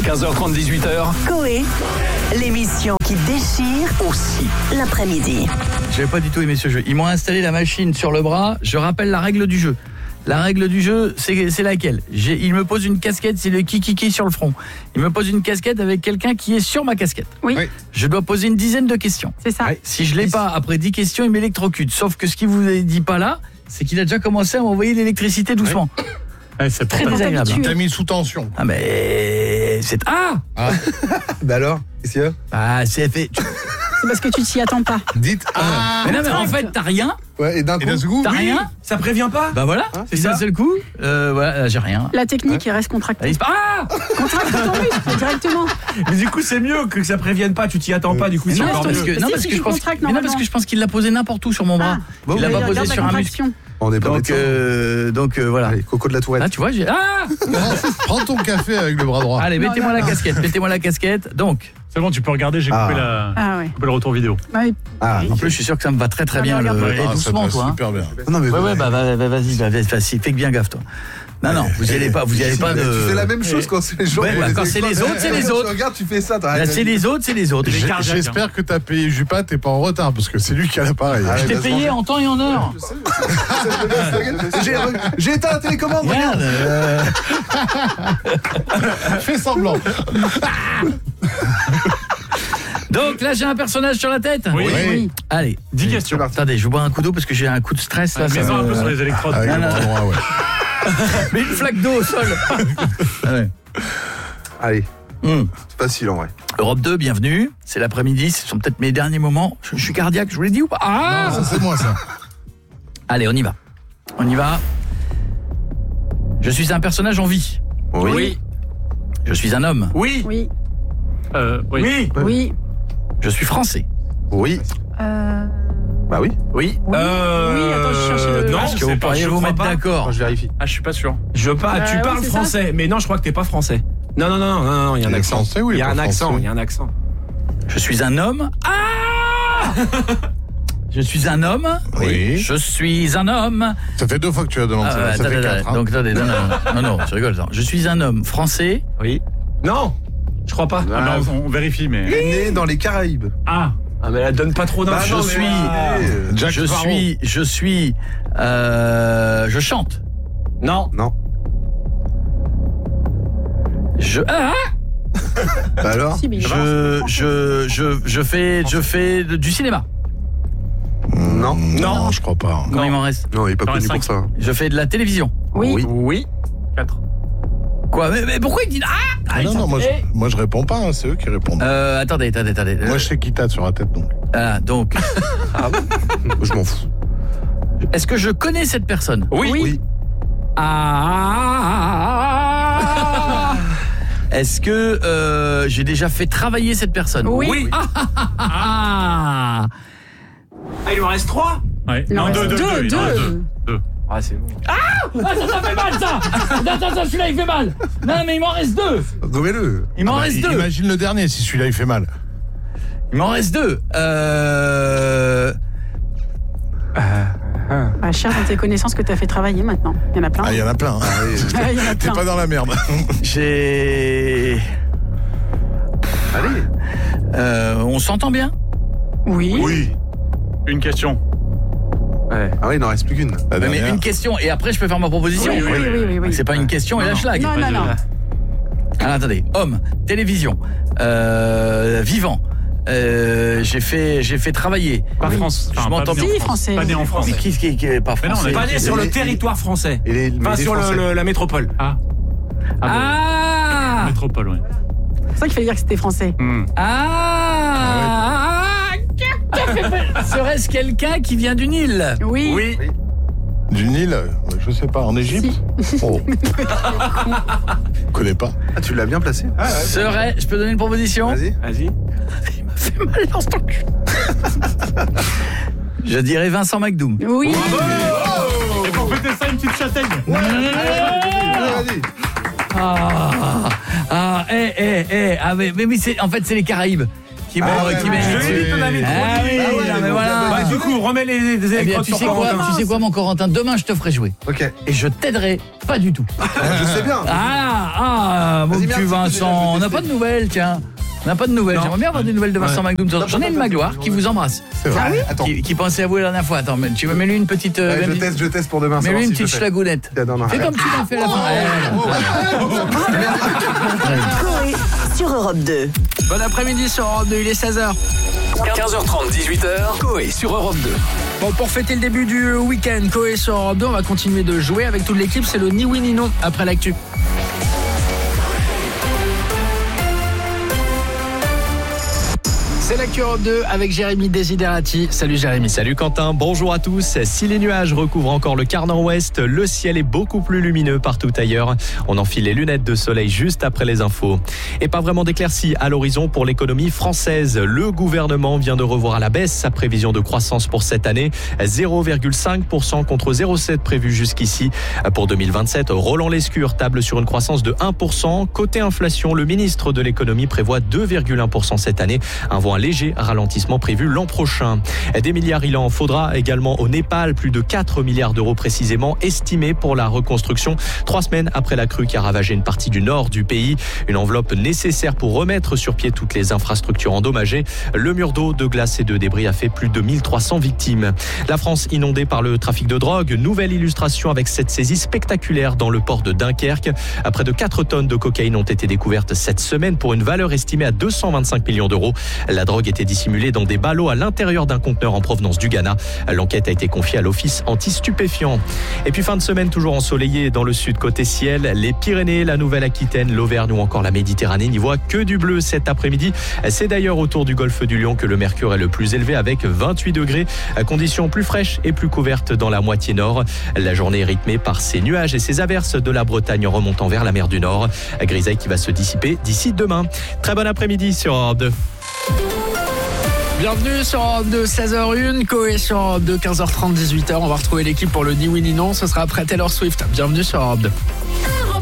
15h30, 18h. Coé, l'émission qui déchire aussi l'après-midi. J'avais pas du tout aimé ce jeu. Ils m'ont installé la machine sur le bras. Je rappelle la règle du jeu. La règle du jeu, c'est laquelle? Il me pose une casquette, c'est le kiki sur le front. Il me pose une casquette avec quelqu'un qui est sur ma casquette. Oui. Je dois poser une dizaine de questions. C'est ça. Si je l'ai pas, après 10 questions, il m'électrocute. Sauf que ce qu'il vous a dit pas là, c'est qu'il a déjà commencé à m'envoyer l'électricité doucement. Ouais, c'est Très désagréable. Tu t'as mis sous tension. Ah mais c'est Bah alors, qu'est-ce qu'il y a? Ah, c'est fait. C'est parce que tu t'y attends pas. Dites Mais non mais en fait, t'as rien. Ouais, et d'un coup, T'as rien. Ça prévient pas? Bah voilà, c'est d'un seul coup. Voilà, j'ai rien. La technique, il reste contracté. Contracte ton muscle directement. Mais du coup, c'est mieux que ça prévienne pas, tu t'y attends pas, du coup, c'est Non, encore parce mieux. que, non, Si, parce si, que je tu pense, contractes mais non, parce normalement. que je pense qu'il l'a posé n'importe où sur mon bras. Il l'a pas posé sur un muscle. on est pas médecin. Donc voilà. Allez, Coco de la Tourette. Ah, tu vois, j'ai Prends ton café avec le bras droit. Allez, mettez-moi la casquette. Donc, C'est bon, tu peux regarder, j'ai coupé le retour vidéo. Ouais. en plus, je suis sûr que ça me va très très bien. Et doucement, toi. Super bien. Non, mais Ouais, vas-y, fais bien gaffe, toi. Non, vous y allez pas de. Tu fais la même chose quand c'est les gens. Ouais, bah, quand c'est les autres, c'est les autres. Tu regardes, tu fais ça. Là, c'est les autres. J'espère que t'as payé Jupas, t'es pas en retard, parce que c'est lui qui a l'appareil. Ah, Je t'ai payé en temps et en heure. J'ai éteint la télécommande. Merde. Fais semblant. Donc là, j'ai un personnage sur la tête. Oui. Allez, 10 questions. Attendez, je vais boire un coup d'eau parce que j'ai un coup de stress là. Mets-en un peu sur les électrodes. Avec le bras droit, ouais. Mais une flaque d'eau au sol. Allez, Hum. c'est facile en vrai. Europe 2, bienvenue. C'est l'après-midi, ce sont peut-être mes derniers moments. Je suis cardiaque, je vous l'ai dit ou pas? Non, ça c'est moi ça. Allez, on y va. Je suis un personnage en vie. Oui. Je suis un homme. Oui. Oui. Oui. Oui. Je suis français. Oui. Bah oui. Oui. Oui, attends, je cherchais le... Non, Est-ce que vous pourriez vous mettre d'accord? Je vérifie. Ah, je suis pas sûr. tu ouais, parles c'est ça. français, mais non, je crois que t'es pas français. Non, il y a un Il est accent. français ou il est pas français? Il y a un accent. Je suis un homme. Je suis un homme. Oui. Je suis un homme. Ça fait 2 fois que tu as demandé ça. Ça fait 4. Donc attendez, non, je rigole. Attends. Je suis un homme français. Oui. Non, je crois pas. Ah, non, on vérifie, mais. Né dans les Caraïbes. Ah, mais elle donne pas trop d'infos. Jack Sparrow. Je chante. Non. Non. Bah alors. Si, mais Je fais du cinéma. Non. Non, je crois pas. Combien il m'en reste? Non, il est pas Dans connu les pour ça. Je fais de la télévision. Oui. Oui. 4. Quoi? Mais pourquoi il dit Non, moi je réponds pas, hein, c'est eux qui répondent. Attendez. Moi je sais qui t'a sur la tête donc. Donc, Je m'en fous. est-ce que je connais cette personne? Oui. Est-ce que j'ai déjà fait travailler cette personne? Oui. Il en reste 3. Ouais. Non, deux. deux. Ah, c'est bon. Ça fait mal ça. Attends, celui-là il fait mal. Non mais il m'en reste 2. Gommez-le. Il m'en reste 2. Imagine le dernier si celui-là il fait mal. Il m'en reste 2. Bah, cherche dans tes connaissances que t'as fait travailler maintenant. Il y en a plein. Ah, il y en a plein. Il y en a T'es plein. pas dans la merde. J'ai... Allez. On s'entend bien? Oui. Une question. Ouais. Ah oui, il n'en reste plus qu'une. La Mais dernière. une question et après je peux faire ma proposition. Oui. C'est pas une question et la schlag. Non. Alors attendez, homme, télévision, vivant. J'ai fait travailler. Pas France. Je m'entends bien. Si, français. Pas né en France. Mais qui est pas Mais non, français? on a Pas né sur le territoire français. Pas sur la métropole. Métropole, ouais. C'est ça qu'il fallait dire que c'était français. Serait-ce quelqu'un qui vient du Nil? Oui. Du Nil, je sais pas, en Égypte. Oh. Je connais pas. Ah, tu l'as bien placé. Je peux donner une proposition? Vas-y. Il m'a fait mal dans ce cul. Je dirais Vincent McDoom. Oui. Et pour fêter ça, une petite châtaigne. Vas-y. Mais c'est, en fait c'est les Caraïbes qui m'ont je l'ai dit, ton ami, trop oui, nul. non, mais voilà. mais du coup, on remet les Eh bien, électrodes tu sur sais quoi, mon Corentin, demain je te ferai jouer. Ok. Et je t'aiderai pas du tout. Je sais bien. Mon Vas-y, petit merci, Vincent, on n'a pas de nouvelles, tiens. On n'a pas de nouvelles. Non. J'aimerais bien avoir des nouvelles de Vincent McDoom. J'en ai une Magloire qui vous embrasse. C'est vrai. Attends. Qui pensait à vous la dernière fois. Attends, mais tu vas mettre lui une petite. Ouais, je teste pour demain. Mets-lui savoir une si je petite fais. schlagounette. Tiens, non, Fais comme tu l'as fait à la fin. Coé sur Europe 2. Bon après-midi sur Europe 2, il est 16h. 15h30, 18h, Coé sur Europe 2. Bon, pour fêter le début du week-end, Coé sur Europe 2, on va continuer de jouer avec toute l'équipe. C'est le ni oui ni non après l'actu. C'est l'actu Europe 2 avec Jérémy Desiderati. Salut Jérémy. Salut Quentin, bonjour à tous. Si les nuages recouvrent encore le quart nord-ouest, le ciel est beaucoup plus lumineux partout ailleurs. On enfile les lunettes de soleil juste après les infos. Et pas vraiment d'éclaircies à l'horizon pour l'économie française. Le gouvernement vient de revoir à la baisse sa prévision de croissance pour cette année. 0,5% contre 0,7% prévu jusqu'ici. Pour 2027, Roland Lescure table sur une croissance de 1%. Côté inflation, le ministre de l'économie prévoit 2,1% cette année. Un léger ralentissement prévu l'an prochain. Des milliards, il en faudra également au Népal, plus de 4 milliards d'euros précisément estimés pour la reconstruction. 3 semaines après la crue qui a ravagé une partie du nord du pays. Une enveloppe nécessaire pour remettre sur pied toutes les infrastructures endommagées. Le mur d'eau, de glace et de débris a fait plus de 1300 victimes. La France inondée par le trafic de drogue. Nouvelle illustration avec cette saisie spectaculaire dans le port de Dunkerque. Près de 4 tonnes de cocaïne ont été découvertes cette semaine pour une valeur estimée à 225 millions d'euros. La drogue était dissimulée dans des ballots à l'intérieur d'un conteneur en provenance du Ghana. L'enquête a été confiée à l'office anti-stupéfiants. Et puis fin de semaine toujours ensoleillée dans le sud côté ciel. Les Pyrénées, la Nouvelle-Aquitaine, l'Auvergne ou encore la Méditerranée n'y voient que du bleu cet après-midi. C'est d'ailleurs autour du golfe du Lion que le mercure est le plus élevé avec 28 degrés. Conditions plus fraîches et plus couvertes dans la moitié nord. La journée est rythmée par ces nuages et ces averses de la Bretagne remontant vers la mer du Nord. Grisaille qui va se dissiper d'ici demain. Très bon après-midi sur Europe 2. Bienvenue sur Europe 2, 16h01, Coé sur Europe 2, 15h30, 18h. On va retrouver l'équipe pour le ni oui ni non. Ce sera après Taylor Swift. Bienvenue sur Europe 2.